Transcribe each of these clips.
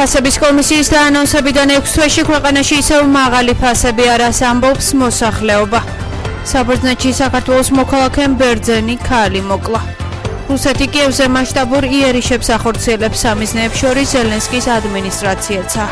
ფასების კომისიის დაანონსებიდან 6 თვეში ქვეყანაში ისევ მაღალი ფასები არას ამბობს მოსახლეობა. საბერძნეთში საქართველოს მოქალაქემ ბერძენი ქალი მოკლა. რუსეთი კიევზე მასშტაბურ იერიშებს ახორციელებს სამიზნეებს შორის ზელენსკის ადმინისტრაციაცა.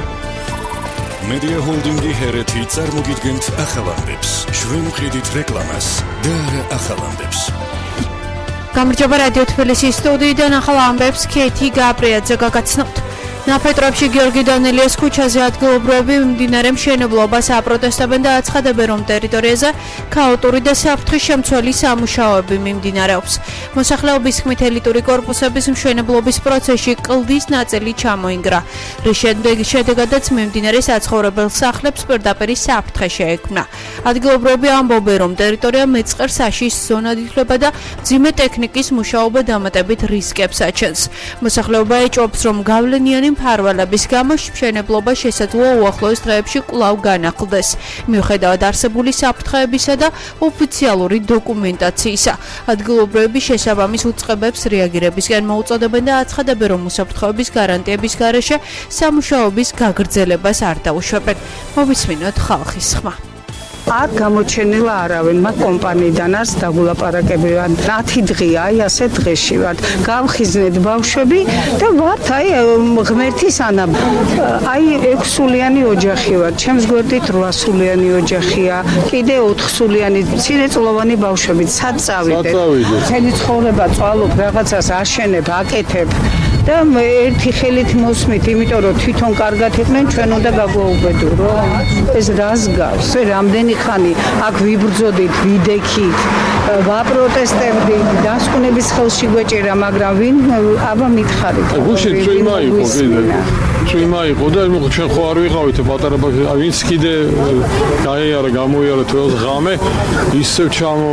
Media Holding-ი ჰერეთი წარმოგიდგენთ ახალამდებს. ჩვენ ვყიდით რეკლამას და არა ახალამდებს. გამარჯობა რადიო თბილისის სტუდიიდან ახალ ამბებს ქეთი გაბრიაძე გაგაცნობთ. ნაფეტრებში გიორგი დანელიას ქუჩაზე ადგილობრივები მიმდინარე მშენებლობას აპროტესტებენ და აცხადებენ, რომ ტერიტორიაზე ქაოტური და საფრთხის შემცველი სამუშაოები მიმდინარეობს. მოსახლეობის თქმით, ელიტური კორპუსების მშენებლობის პროცესში კლდის ნაწილი ჩამოინგრა, რის შედეგადაც მიმდინარე საცხოვრებელ სახლებს პირდაპირი საფრთხე შეექმნა. ადგილობრივები ამბობენ, რომ ტერიტორია მეწყერ საშის ზონად ითვლება და მძიმე ტექნიკის მუშაობა დამატებით რისკებს აჩენს. მოსახლეობა ეჭვობს, რომ გავლენიანი მფარველების გამო მშენებლობა შესაძლოა უახლოეს დღეებში კვლავ განახლდეს. მიუხედავად არსებული საფრთხეებისა და ოფიციალური დოკუმენტაციისა, ადგილობრივები შესაბამის უწყებებს რეაგირებისკენ მოუწოდებენ და აცხადებენ, რომ უსაფრთხოების გარანტიების გარეშე სამუშაოების გაგრძელებას არ დაუშვებენ. მოვისმინოთ ხალხის ხმა. არ გამოჩენილა არავინ, მაგ კომპანიიდან არც დაგულაპარაკები ვარ. 10 დღეა, აი ასე დღეში ვარ. გავხიზნეთ ბავშვები და ვართ აი ღმერთის ანა. აი 6 სულიანი ოჯახი ვარ. ჩემს გვერდით 8 სულიანი ოჯახია. კიდე 4 სულიანი მცირეწლოვანი ბავშვები. სად წავიდეთ? მთელი ცხოვრება წვალობ, რაღაცას აშენებ, აკეთებ. და ერთი ხელით მოსმით, იმიტომ რომ თვითონ კარგად იყვნენ, ჩვენ უნდა გაგვაუბედურო. ეს რას გავს? რამდენი ხანი აქ ვიბრძოდით, ვიდექით, ვაპროტესტებდით, დასკვნების ხელში გვეჭირა, მაგრამ ვინ აბა მითხარით. გუშინ ჩვენმა იყო კიდე. ჩვენმა იყო და ჩვენ ხო არ ვიყავით პატარა ბავშვი, ვინც კიდე გაიარა, გამოიარა თველს ღამე, ისევ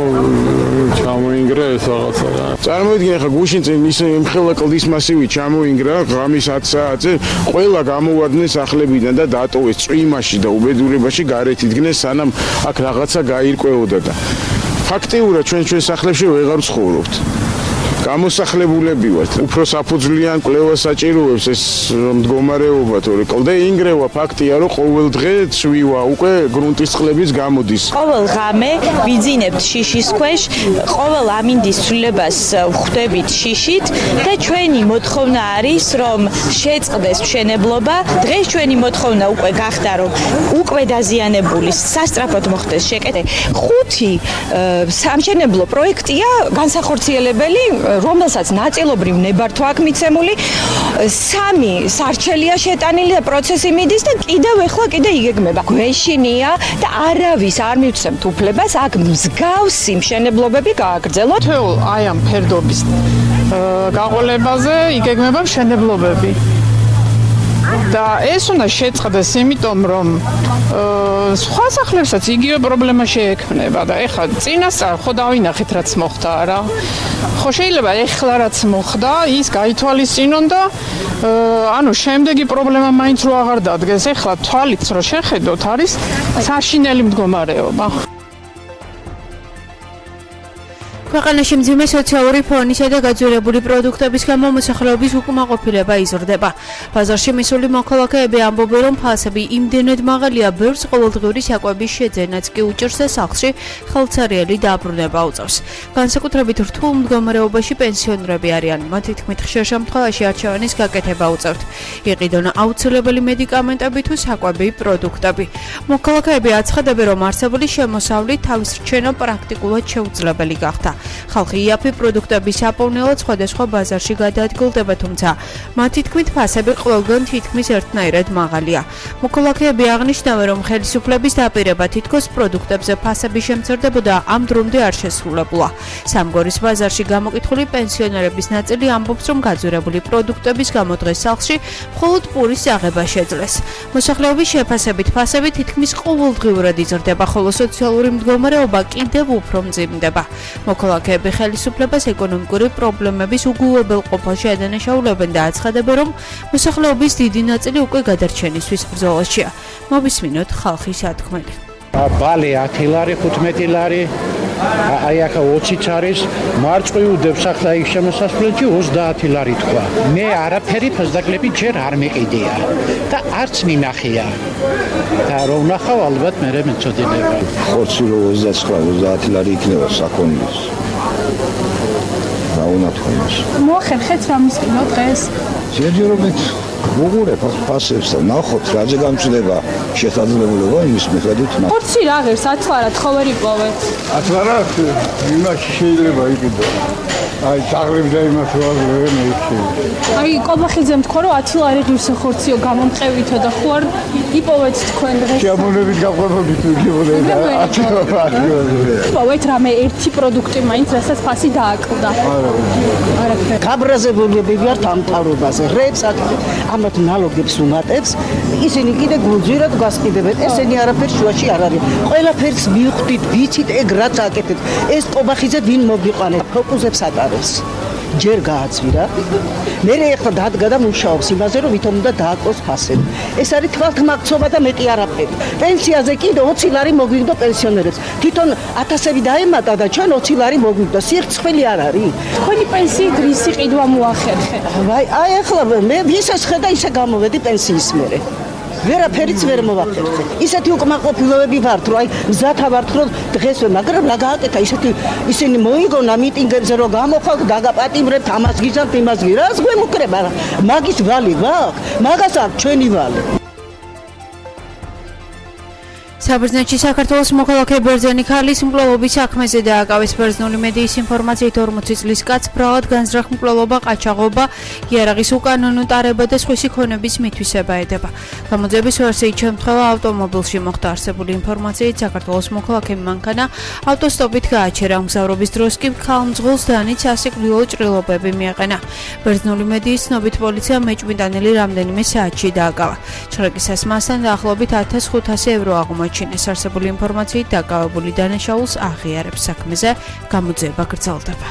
ჩამოინგრა ეს რაღაცა. წარმოიდგინე ხა გუშინ წინ ის მხელა კლდის მასივი ჩამოინგრა ღამის 10 საათზე, ყველა გამოვარდნენ სახლებიდან და დატოვეს წვიმაში და უბედურებაში გარეთ იდგნენ, სანამ აქ რაღაცა გაირკვეოდა და ფაქტიურად ჩვენ სახლებში ვეღარ ცხოვრობთ. გამოსახლებულები ვართ. უფრო საფუძვლიან კვლევას საჭიროებს ეს მდგომარეობა, თორე კლდე ინგრევა ფაქტია, რომ ყოველ დღე ცვივა, უკვე გრუნტის წყლების გამოდის. ყოველ ღამე ვიძინებთ შიშის ქვეშ, ყოველ ამინდის ცვლილებას ვხვდებით შიშით და ჩვენი მოთხოვნა არის, რომ შეწყდეს მშენებლობა. დღეს ჩვენი მოთხოვნა უკვე გახდა, რომ უკვე დაზიანებული სასწრაფოდ მოხდეს შეკეთება. 5 სამშენებლო პროექტია განსახორციელებელი, რომელსაც ნაწილობრივ ნებართვა აქვს მიცემული, 3 სარჩელია შეტანილი და პროცესი მიდის და კიდევ იგეგმება. გვეშინია და არავის არ მივცემთ უფლებას აქ მსგავსი მშენებლობები გააგრძელოთ. თეულ აი ამ ფერდობის გაყოლებაზე იგეგმება მშენებლობები. და ეს უნდა შეწყდეს, იმიტომ რომ სხვა სახლებსაც იგივე პრობლემა შეექმნება და ეხლა წინასწარ ხო დავინახეთ რაც მოხდა რა. ხო შეიძლება ეხლა რაც მოხდა, ის გაითვალისწინონ და ანუ შემდეგი პრობლემა მაინც რო აღარ დადგეს. ეხლა თვალით რო შეხედოთ, არის საშინელი მდგომარეობა. ქვეყანაში მძიმე სოციალური ფონისა და გაძვირებული პროდუქტების გამო მოსახლეობის უკმაყოფილება იზრდება. ბაზარში მისული მოქალაქეები ამბობენ, რომ ფასები იმდენად მაღალია, ბევრს ყოველდღიური საკვების შეძენაც კი უჭირს და სახლში ხელცარიელი დაბრუნება უწევს. განსაკუთრებით რთულ მდგომარეობაში პენსიონერები არიან. მათი თქმით, ხშირ შემთხვევაში არჩევანის გაკეთება უწევთ. იყიდონ აუცილებელი მედიკამენტები თუ საკვები პროდუქტები. მოქალაქეები აცხადებენ, რომ არსებული შემოსავლით თავის რჩენა პრაქტიკულად შეუძლებელი გახდა. ხალხი იაფი პროდუქტების საპოვნელად სხვადასხვა ბაზარში გადაადგილდება, თუმცა მათი თქმით ფასები ყველგან თითქმის ერთნაირად მაღალია. მოქალაქეები აღნიშნავენ, რომ ხელისუფლების დაპირება თითქოს პროდუქტებზე ფასების შემცირდებოდა ამ დრომდე არ შესრულებულა. სამგორის ბაზარში გამოკითხული პენსიონერების ნაწილი ამბობს, რომ გაძვირებული პროდუქტების გამო დღეს სახლში მხოლოდ პურის აღება შეძლეს. მოსახლეობის შეფასებით ფასები თითქმის ყოველდღიურად იზრდება, ხოლო სოციალური მდგომარეობა კიდევ უფრო მძიმდება. მოქალაქეები ხელისუფლებას ეკონომიკური პრობლემების უგულებელყოფაში ადანაშაულებენ და აცხადებენ, რომ მოსახლეობის დიდი ნაწილი უკვე გადარჩენისთვის ბრძოლაშია. მოვისმინოთ ხალხის ათქმელი. ბალი 10 ლარი, 15 ლარი, აი ახლა 20-ც არის, მარწყვი უდებს ახლა იქ შემოსასვლელში 30 ლარი თქვა. მე არაფერი ფასდაკლები ჯერ არ მეყიდია და არც მინახია. და რომ ნახავ ალბათ მე მეწოდება. ხორცი რო 29-30 ლარი იქნება საქონლის. რა უნდა თქვენს? მოახერხეთ რა მისკინო დღეს? ჯერჯერობით მოგურებ ფასებს და ნახოთ რაზე გამწდება შესაძლებლობა იმის მიხედვით. ხორცი რა ღირს 10 ლარად ხო ვერ იპოვეთ? 10 ლარად იმაში შეიძლება იყიდო. აი წაღრებს და იმას ვარ მეიქში. აი კობახიძემ თქვა რომ 10 ლარი ღირს ხორციო გამომყევითო და ხო არ იპოვეთ თქვენ დღეს. შემონებით გაყვებოდით ვიგებოდეთ 10 ლარი. იპოვეთ რამე ერთი პროდუქტი მაინც რასაც ფასი დააკლდა. არაფერი. გაბრაზებულები ვართ ამ თავრობაზე. რებს ამათ ნალოგებს უმატებს, ისინი კიდე გულძვირად გასყიდებენ. ესენი არაფერ შუაში არ არის. ყველაფერს მივხვდით, ვიცით ეგ რაც აკეთეთ. ეს კობახიძე ვინ მოგიყვანეთ? ფოკუსებს ატარებს. ჯერ გააცვირა. მე ეხლა დადგა და მუშაობს იმაზე, რომ ვითომ უნდა დააკლოს ფასები. ეს არის თვალთმაქცობა და მეტი არაფერი. პენსიაზე კიდე 20 ლარი მოგვიგდო პენსიონერებს. თვითონ 1000-ები დაემატა და ჩვენ 20 ლარი მოგვიგდო. სირცხვილი არ არის. თქვენი პენსიით რისი ყიდვა მოახერხეთ? აი ეხლა მე ვისაც ხედა ისე გამოვედი პენსიის მერე. ვერაფერიც ვერ მოვახერხე. ისეთი უკმაყოფილოები ვართ, რომ აი მზათა ვართ, რომ დღესვე, მაგრამ რა გააკეთა ისინი მოიგონა მიტინგებზე, რომ გამოხვალთ, დაგაპატიმრებთ, ამას გიზამთ, იმას გი. რას გვემუქრება? მაგის ვალი გვაქვს? მაგას აქვს ჩვენი ვალი. საბერძნეთში საქართველოს მოქალაქე ბერძენი ქალის მკვლელობის საქმეზე დააკავეს. ბერძნული მედიის ინფორმაციით 40 წლის კაცს ბრალად განზრახ მკვლელობა, ყაჩაღობა, იარაღის უკანონო ტარება და სხვისი ქონების მითვისება ედება. გამოძიების ვერსიით შემთხვევა ავტომობილში მოხდა. არსებული ინფორმაციით საქართველოს მოქალაქე მანქანა ავტოსტოპით გააჩერა. მგზავრობის დროს კი ქალმძღოლს დანით სასიკვდილო ჭრილობები მიაყენა. ბერძნული მედიის ცნობით პოლიცია მეჭვმიტანილი რამდენიმე საათში დააკავა. ჩხრეკისას მასთან დაახლოებით 1500 евро აღმოაჩინა. არსებული ინფორმაციით დაკავებული დანაშაულს აღიარებს. საქმეზე გამოძიება გრძელდება.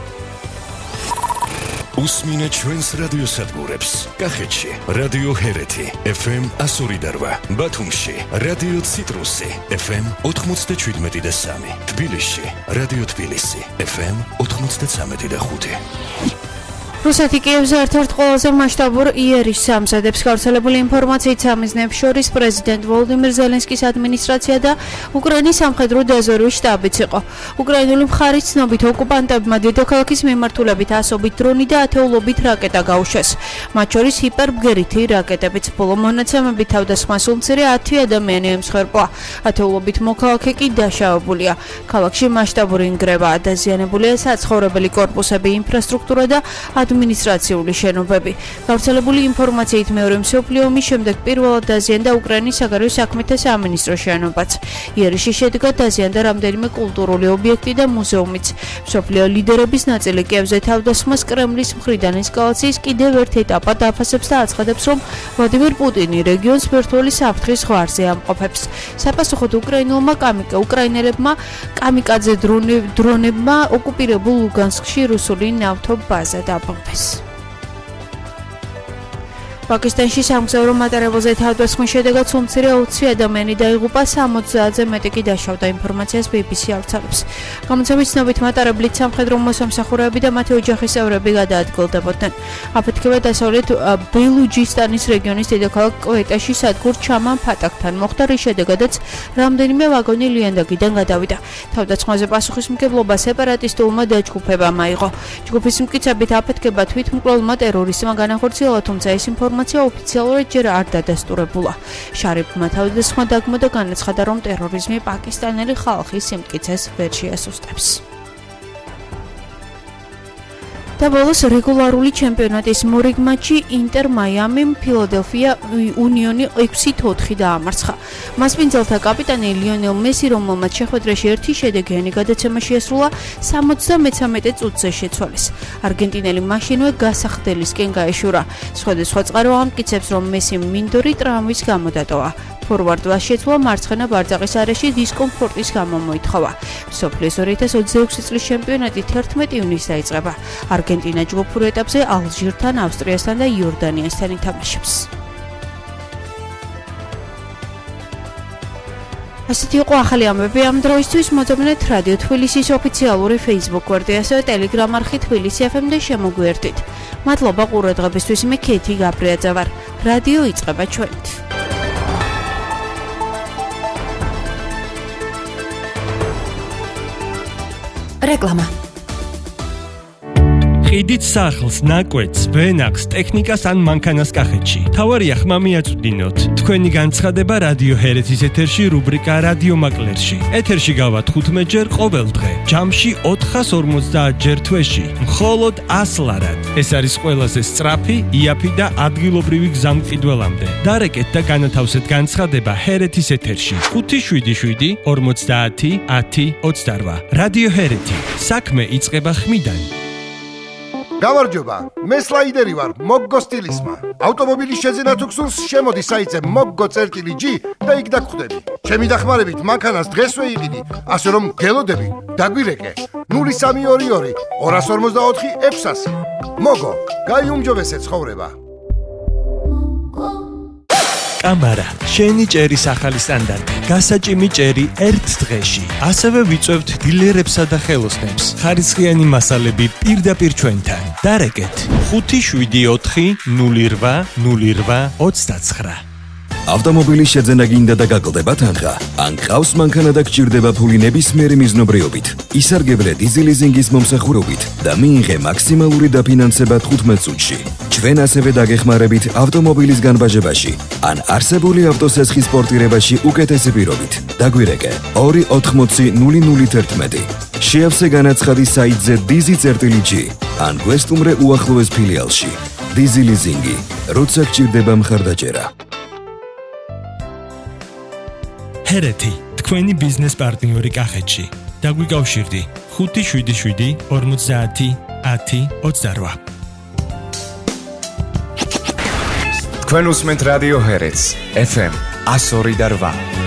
უსმინეთ ჩვენს რადიოსადგურებს. კახეთში რადიო ჰერეთი FM 102.8, ბათუმში რადიო ციტრუსი FM 97.3, თბილისში რადიო თბილისი FM 93.5. რუსეთი კიევზე ერთ-ერთ ყველაზე მასშტაბურ იერიშს ამზადებს. გავრცელებული ინფორმაციით სამიზნეებს შორის პრეზიდენტ ვოლოდიმირ ზელენსკის ადმინისტრაცია და უკრაინის სამხედრო დაზვერვის შტაბიც იყო. უკრაინული მხარის ცნობით ოკუპანტებმა დედაქალაქის მიმართულებით ასობით დრონი და ათეულობით რაკეტა გაუშვეს. მათ შორის ჰიპერბგერითი რაკეტებიც. ბოლო მონაცემებით თავდასხმასულ მცირე 10 ადამიანი ემსხვერპლა. ათეულობით მოქალაქე კი დაშავებულია. ქალაქში მასშტაბური ინგრევაა. დაზიანებულია საცხოვრებელი კორპუსები, ინფრასტრუქტურა და ადმინისტრაციული შენობები. გავრცელებული ინფორმაციით მეორე მსოფლიო ომის შემდეგ პირველად დაზიანდა უკრაინის საგარეო საქმეთა სამინისტროს შენობაც. იერიშში შედგა დაზიანდა რამდენიმე კულტურული ობიექტი და მუზეუმიც. მსოფლიო ლიდერების ნაწილი კიევზე თავდასხმას კრემლის მხრიდან ესკალაციის კიდევ ერთ ეტაპად აფასებს და აცხადებს, რომ ვლადიმერ პუტინი რეგიონს ბერთველი საფრთხის ზღვარზე ამყოფებს. საპასუხოდ უკრაინელებმა კამიკაძე დრონებმა ოკუპირებულ ლუგანსკში რუსული ნავთობაზა დაბომბეს. პაკისტანში სამგზავრო მატარებელზე თავდასხმის შედეგად უმცირე 20 ადამიანი დაიღუპა, 60-ზე მეტი კი დაშავდა. ინფორმაციას BBC ავრცელებს. გამოცემის ცნობით მატარებლით სამხედრო მოსამსახურეები და მათი ოჯახის წევრები გადაადგილდებოდნენ. აფეთქება დასავლეთ ბელუჯისტანის რეგიონის დედაქალაქ კვეტაში სადგურ ჩამან ფატაკთან მოხდა, რის შედეგადაც რამდენიმე ვაგონი ლიანდაგიდან გადავიდა. თავდასხმაზე პასუხისმგებლობა სეპარატისტულმა დაჯგუფებამ აიღო. ჯგუფის მტკიცებით აფეთქება თვითმკვლელმა ტერორისტმა განახორციელა, თუმცა ეს ინფორმაცია ოფიციალურად ჯერ არ დადასტურებულა. შარიფმა თავდასხმა დაგმო და განაცხადა, რომ ტერორიზმი პაკისტანელი ხალხის სიმტკიცეს ვერ შეასუსტებს. და ბოლოს რეგულარული ჩემპიონატის მორიგ მატჩი ინტერ მაიამიმ ფილადელფია უნიონი 6-4 დაამარცხა. მასპინძელთა კაპიტანი ლიონელ მესი, რომელმაც შეხვედრაში ერთი შედეგიანი გადაცემა შეასრულა, 73 წუთზე შეცვალეს. არგენტინელი მაშინვე გასახდელისკენ გაეშურა. სხვადასხვა წყარო ამტკიცებს, რომ მესიმ მინდორი ტრავმის გამო დატოვა. ფორვარდმა შეცვლა მარცხენა ბარძაყის არეში დისკომფორტის გამო მოითხოვა. მსოფლიოს 2026 წლის ჩემპიონატი 11 ივნისს დაიწყება. არგენტინა ჯგუფურ ეტაპზე ალჟირთან, ავსტრიასთან და იორდანიასთან ითამაშებს. ასეთი იყო ახალი ამბები ამ დროისთვის. მოძებნეთ რადიო თბილისის ოფიციალური Facebook გვერდი, ასევე Telegram არხი თბილისი FM და შემოგვიერთდით. მადლობა ყურადღებისთვის. მე კეთი გაბრიაძე ვარ. რადიო იწყება ჩვენით. რეკლამა. ყიდით სახლს, ნაკვეთს, ვენახს, ტექნიკას ან მანქანას კახეთში. თავარია ხმა მიაწვდინოთ. თქვენი განცხადება რადიო ჰერეთის ეთერში რუბრიკა რადიო მაკლერში. ეთერში გავართ 15 ჯერ ყოველ დღე. ჯამში 450 ჯერ თვეში. მხოლოდ 100 ლარად. ეს არის ყველაზე სწრაფი, იაფი და ადგილობრივი გზამკიდველამდე. დარეკეთ და განათავსეთ განცხადება ჰერეთის ეთერში. 577 50 10 28. რადიო ჰერეთი. საქმე იწყება ხმიდან. გამარჯობა, მე სლაიდერი ვარ, მოგგო სტილისმა. ავტომობილის შეძენა თუ გსურს, შემოდი საიტზე moggo.g და იქ დაგხვდები. ჩემი დახმარებით მანქანას დღესვე იყიდი, ასე რომ გელოდები, დაგვირეკე. 0322 254 600. მოგო, გაიუმჯობესე ცხოვრება. კამარა, შენი ჭერის ახალი სტანდარტი. გასაჭიმი ჭერი ერთ დღეში. ასევე ვიწევთ დილერებსა და ხელოსნებს. ხარისხიანი მასალები პირდაპირ ჩვენთან. დარეკეთ 574 08 08 29. ავტომობილის შეძენა გინდა და გაკლდება თანხა. ან ყავს მანქანა და გჭირდება ფული ნებისმიერი მიზნობრიობით. ისარგებლე დიზელიზინგის მომსახურებით და მიიღე მაქსიმალური დაფინანსება 15 წუთში. ჩვენ ასევე დაგეხმარებით ავტომობილის განბაჟებაში ან არსებული ავტოსესხის პორტირებაში უკეთესი პირობით. დაგვირეკე 280 011. შეავსე განაცხადი საიტზე dizi.g ან გვესტუმრე უახლოეს ფილიალში. დიზელიზინგი, როცა გჭირდება მხარდაჭერა. ჰერეთი, თქვენი ბიზნეს პარტნიორი კახეთში. დაგვიკავშირდი 577 50 10 28. თქვენ უსმენთ რადიო ჰერეთს FM 102.8.